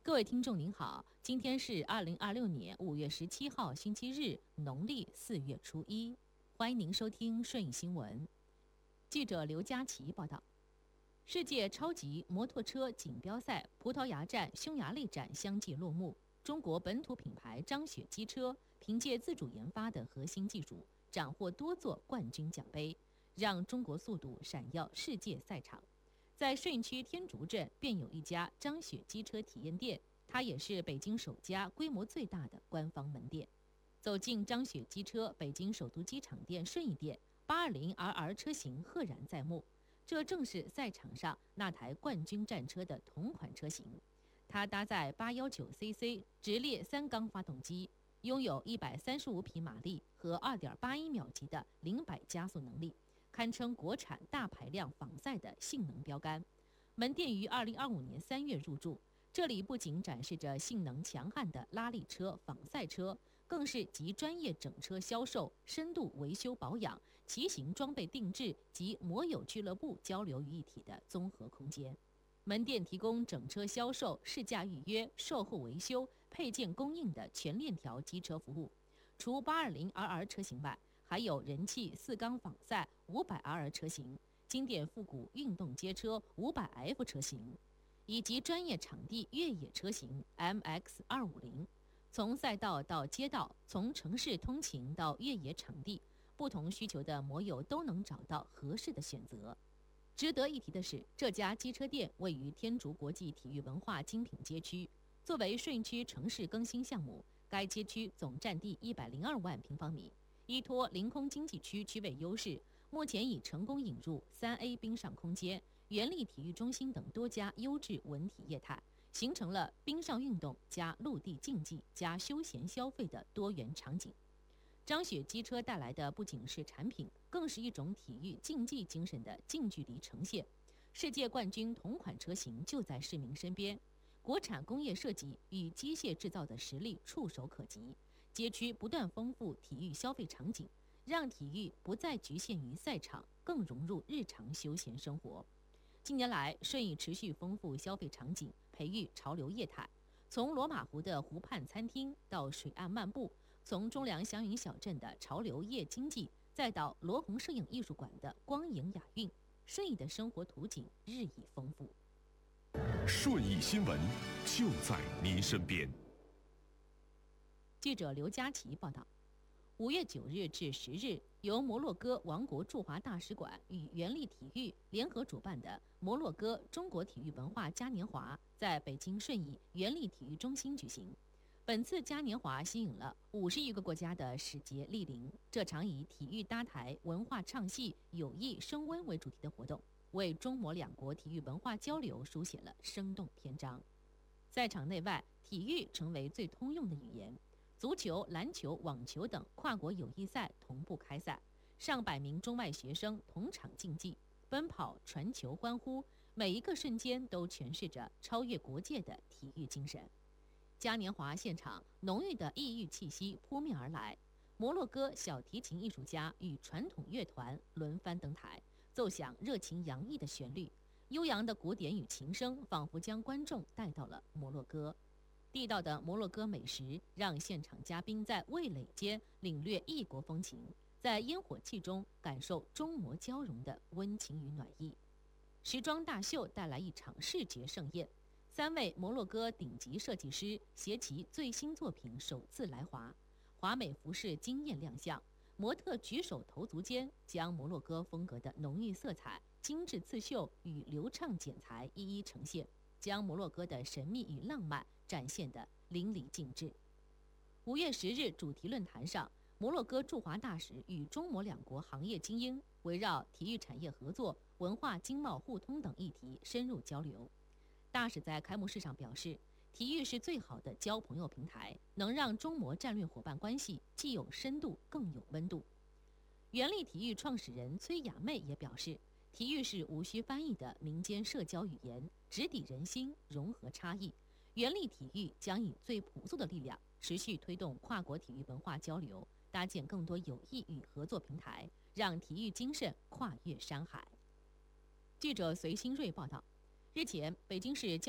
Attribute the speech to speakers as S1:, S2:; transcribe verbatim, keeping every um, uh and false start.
S1: 各位听众您好，今天是二零二六年五月十七号星期日，农历四月初一，欢迎您收听顺义新闻。记者刘佳琪报道，世界超级摩托车锦标赛葡萄牙站匈牙利站相继落幕，中国本土品牌张雪机车凭借自主研发的核心技术，斩获多座冠军奖杯，让中国速度闪耀世界赛场。在顺义区天竺镇便有一家张雪机车体验店，它也是北京首家规模最大的官方门店。走进张雪机车北京首都机场店顺义店，八二零 R R 车型赫然在目，这正是赛场上那台冠军战车的同款车型。它搭载八一九 C C 直列三缸发动机，拥有一百三十五匹马力和 二点八一秒级的零百加速能力，堪称国产大排量仿赛的性能标杆。门店于二零二五年三月入驻，这里不仅展示着性能强悍的拉力车、仿赛车，更是集专业整车销售、深度维修保养、骑行装备定制及摩友俱乐部交流于一体的综合空间。门店提供整车销售、试驾预约、售后维修、配件供应的全链条机车服务。除八二零 R R 车型外，还有人气四缸仿赛五百 R R 车型、经典复古运动街车五百 F 车型，以及专业场地越野车型 M X 二五零。从赛道到街道，从城市通勤到越野场地，不同需求的摩友都能找到合适的选择。值得一提的是，这家机车店位于天竺国际体育文化精品街区，作为顺义区城市更新项目，该街区总占地一百零二万平方米。依托临空经济区区位优势，目前已成功引入 三 A 冰上空间、原力体育中心等多家优质文体业态，形成了冰上运动加陆地竞技加休闲消费的多元场景。张雪机车带来的不仅是产品，更是一种体育竞技精神的近距离呈现。世界冠军同款车型就在市民身边，国产工业设计与机械制造的实力触手可及。街区不断丰富体育消费场景，让体育不再局限于赛场，更融入日常休闲生活。近年来，顺义持续丰富消费场景，培育潮流业态。从罗马湖的湖畔餐厅到水岸漫步，从中粮祥云小镇的潮流夜经济，再到罗红摄影艺术馆的光影雅韵，顺义的生活图景日益丰富。
S2: 顺义新闻就在您身边。
S1: 记者刘佳琪报道，五月九日至十日，由摩洛哥王国驻华大使馆与原力体育联合主办的摩洛哥中国体育文化嘉年华在北京顺义原力体育中心举行。本次嘉年华吸引了五十余个国家的使节莅临。这场以体育搭台、文化唱戏、友谊升温为主题的活动，为中摩两国体育文化交流书写了生动篇章。赛场内外，体育成为最通用的语言。足球、篮球、网球等跨国友谊赛同步开赛，上百名中外学生同场竞技，奔跑、传球、欢呼，每一个瞬间都诠释着超越国界的体育精神。嘉年华现场，浓郁的异域气息扑面而来，摩洛哥小提琴艺术家与传统乐团轮番登台，奏响热情洋溢的旋律，悠扬的鼓点与琴声仿佛将观众带到了摩洛哥。地道的摩洛哥美食让现场嘉宾在味蕾间领略异国风情，在烟火气中感受中摩交融的温情与暖意。时装大秀带来一场视觉盛宴，三位摩洛哥顶级设计师携其最新作品首次来华，华美服饰惊艳亮相，模特举手投足间将摩洛哥风格的浓郁色彩、精致刺绣与流畅剪裁一一呈现，将摩洛哥的神秘与浪漫展现得淋漓尽致。五月十日主题论坛上，摩洛哥驻华大使与中摩两国行业精英围绕体育产业合作、文化经贸互通等议题深入交流。大使在开幕式上表示，体育是最好的交朋友平台，能让中摩战略伙伴关系既有深度更有温度。原力体育创始人崔雅妹也表示，体育是无需翻译的民间社交语言，直抵人心，融合差异。原力体育将以最朴素的力量，持续推动跨国体育文化交流，搭建更多友谊与合作平台，让体育精神跨越山海。记者隋新锐报道，日前，北京市交